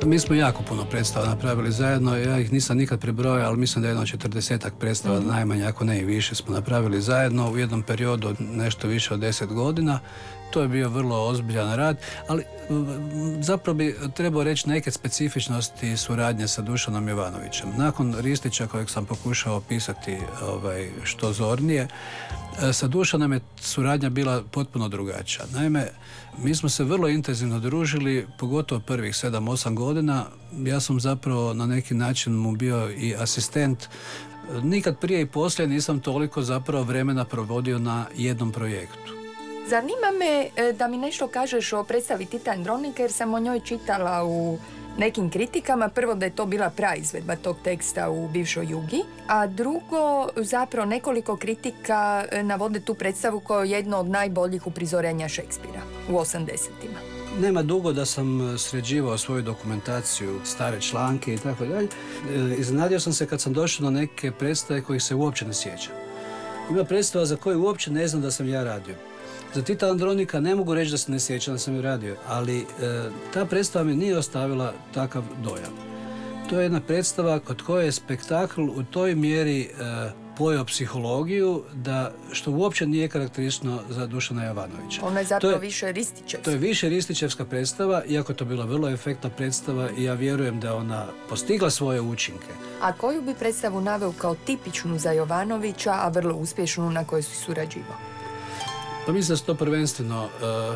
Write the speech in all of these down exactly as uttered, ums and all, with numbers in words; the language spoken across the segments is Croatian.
Mi smo jako puno predstava napravili zajedno, ja ih nisam nikad prebrojao, ali mislim da jedno četrdesetak predstava, mm-hmm. najmanje ako ne i više, smo napravili zajedno u jednom periodu od nešto više od deset godina. To je bio vrlo ozbiljan rad, ali zapravo bi trebao reći neke specifičnosti suradnje sa Dušanom Jovanovićem. Nakon Ristića, kojeg sam pokušao opisati ovaj, što zornije, sa Dušanom je suradnja bila potpuno drugačija. Naime, mi smo se vrlo intenzivno družili, pogotovo prvih sedam osam godina. Ja sam zapravo na neki način mu bio i asistent. Nikad prije i poslije nisam toliko zapravo vremena provodio na jednom projektu. Zanima me da mi nešto kažeš o predstavi Tita Andronika, jer sam o njoj čitala u nekim kritikama. Prvo, da je to bila praizvedba tog teksta u bivšoj Jugi, a drugo, zapravo nekoliko kritika navode tu predstavu kao jedno od najboljih uprizorenja Šekspira u osamdesetima. Nema dugo da sam sređivao svoju dokumentaciju, stare članke i tako dalje. Iznenadio sam se kad sam došao na neke predstave kojih se uopće ne sjećam. Ima predstava za koje uopće ne znam da sam ja radio. Za Tita Andronika ne mogu reći da se ne sjećam da sam ju radio, ali e, ta predstava mi nije ostavila takav dojam. To je jedna predstava kod koje je spektakl u toj mjeri e, pojeo psihologiju, da, što uopće nije karakteristično za Dušana Jovanovića. Ona je zapravo je, više Ristićevska. To je više Ristićevska predstava, iako to bila vrlo efektna predstava i ja vjerujem da ona postigla svoje učinke. A koju bi predstavu naveo kao tipičnu za Jovanovića, a vrlo uspješnu na kojoj su surađivao? Pa mislim da su to prvenstveno uh,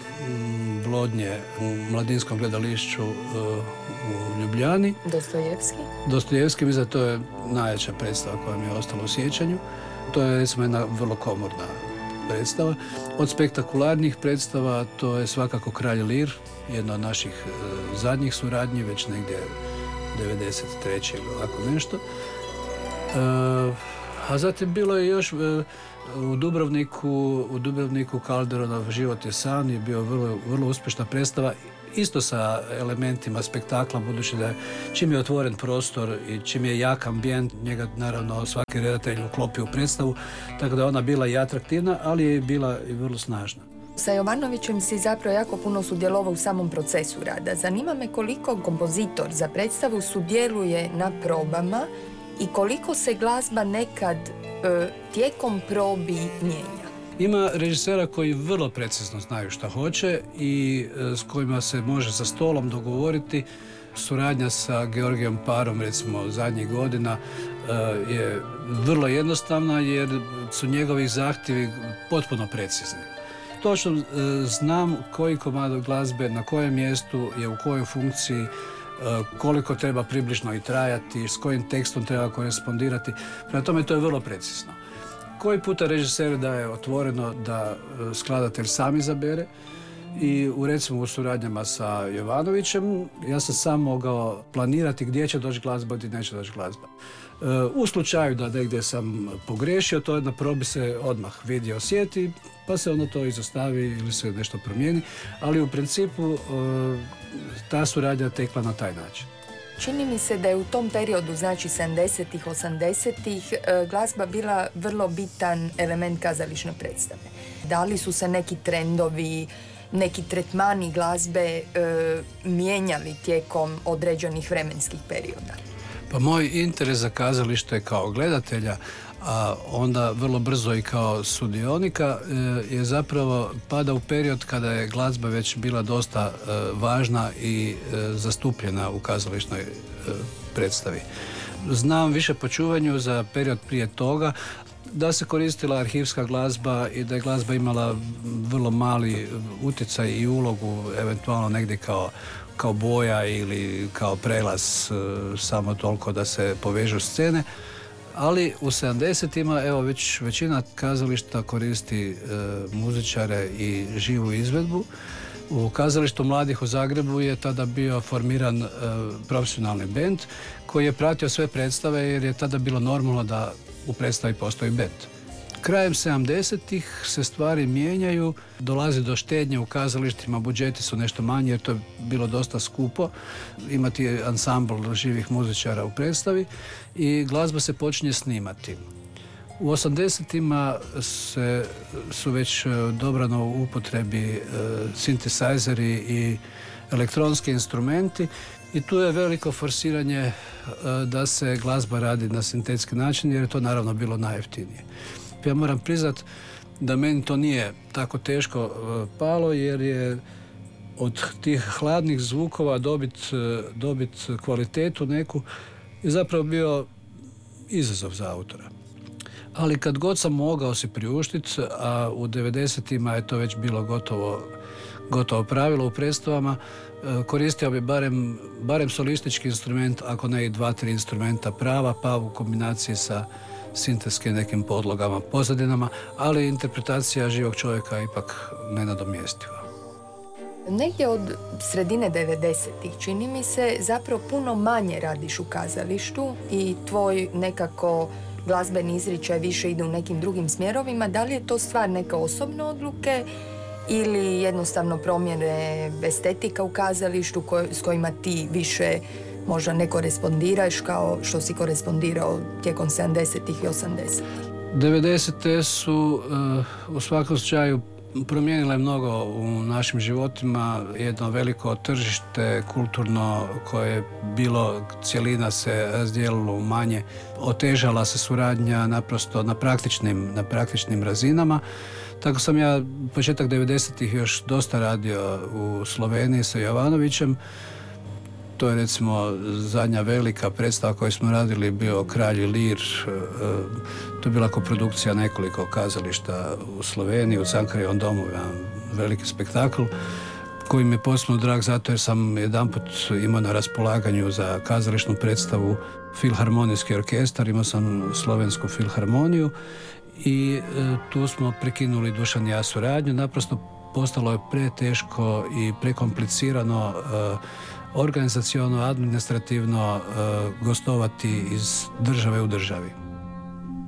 Blodnje u Mladinskom gledališću uh, u Ljubljani. Dostojevski. Dostojevski, mislim da to je najjača predstava koja mi je ostala u sjećanju. To je recimo jedna vrlo komorna predstava. Od spektakularnih predstava to je svakako Kralj Lir, jedna od naših uh, zadnjih suradnji, već negdje devedeset treće ili ovako nešto. Uh, a zatim bilo je još... Uh, U Dubrovniku, u Dubrovniku Calderonov Život je san je bio vrlo, vrlo uspješna predstava, isto sa elementima spektakla, budući da je, čim je otvoren prostor i čim je jak ambijent, njega naravno svaki redatelj uklopi u predstavu, tako da ona bila i atraktivna, ali je bila i vrlo snažna. Sa Jovanovićem si zapravo jako puno sudjelovao u samom procesu rada. Zanima me koliko kompozitor za predstavu sudjeluje na probama i koliko se glazba nekad e, tijekom probi mijenja. Ima režisera koji vrlo precizno znaju šta hoće i e, s kojima se može za stolom dogovoriti. Suradnja sa Georgijom Parom, recimo zadnjih godina, e, je vrlo jednostavna jer su njegovi zahtjevi potpuno precizni. Točno e, znam koji komad glazbe, na kojem mjestu je, u kojoj funkciji, koliko treba približno i trajati, s kojim tekstom treba korespondirati. Prema tome to je vrlo precizno. Koji puta režiser daje otvoreno da skladatelj sam izabere i u recimo u suradnjama sa Jovanovićem ja sam sam mogao planirati gdje će doći glazba, gdje neće doći glazba. U slučaju da negdje sam pogriješio, to na probi se odmah vidi, osjeti, pa se onda to izostavi ili se nešto promijeni, ali u principu ta suradnja tekla na taj način. Čini mi se da je u tom periodu, znači sedamdesetih, osamdesetih, glazba bila vrlo bitan element kazališne predstave. Da li su se neki trendovi, neki tretmani glazbe e, mijenjali tijekom određenih vremenskih perioda? Pa moj interes za kazalište kao gledatelja, a onda vrlo brzo i kao sudionika, je zapravo pada u period kada je glazba već bila dosta važna i zastupljena u kazališnoj predstavi. Znam više po čuvanju za period prije toga da se koristila arhivska glazba i da je glazba imala vrlo mali utjecaj i ulogu, eventualno negdje kao kao boja ili kao prelaz, samo toliko da se povežu scene. Ali u sedamdesetima, evo, već većina kazališta koristi e, muzičare i živu izvedbu. U kazalištu mladih u Zagrebu je tada bio formiran e, profesionalni bend koji je pratio sve predstave jer je tada bilo normalno da u predstavi postoji bend. Krajem sedamdesetih se stvari mijenjaju, dolazi do štednje u kazalištima, budžeti su nešto manji jer to je bilo dosta skupo imati ansambl živih muzičara u predstavi i glazba se počinje snimati. U osamdesetima se, su već dobrano u upotrebi e, sintesajzeri i elektronski instrumenti i tu je veliko forsiranje da se glazba radi na sintetski način jer je to naravno bilo najjeftinije. Ja moram priznat da meni to nije tako teško palo jer je od tih hladnih zvukova dobit, dobit kvalitetu neku je zapravo bio izazov za autora. Ali kad god sam mogao si priuštiti, a u devedesetima je to već bilo gotovo, gotovo pravilo u predstavama, koristio bi barem, barem solistički instrument, ako ne i dva, tri instrumenta prava, pa u kombinaciji sa sintetskim nekim podlogama, pozadinama, ali interpretacija živog čovjeka je ipak nenadomjestiva. Negdje od sredine devedesetih, čini mi se, zapravo puno manje radiš u kazalištu i tvoj nekako glazbeni izričaj više ide u nekim drugim smjerovima. Da li je to stvar neke osobne odluke ili jednostavno promjene estetika u kazalištu koj, s kojima ti više možda ne korespondiraš kao što si korespondirao tijekom sedamdesetih i osamdesetih? devedesete su uh, u svakom slučaju promijenile mnogo u našim životima. Jedno veliko tržište kulturno koje je bilo, cjelina se razdijelilo u manje. Otežala se suradnja naprosto na praktičnim, na praktičnim razinama. Tako sam ja početak devedesetih još dosta radio u Sloveniji sa Jovanovićem. To je recimo zadnja velika predstava koju smo radili bio Kralj i Lir. To je bila koprodukcija nekoliko kazališta u Sloveniji, u Cankarjevom domu, jedan veliki spektakl koji mi je posebno drag zato jer sam jedanput imao na raspolaganju za kazališnu predstavu filharmonijski orkestar, imao sam Slovensku filharmoniju i e, tu smo prekinuli Dušan i ja suradnju. Naprosto postalo je preteško i prekomplicirano e, organizaciono, administrativno e, gostovati iz države u državi.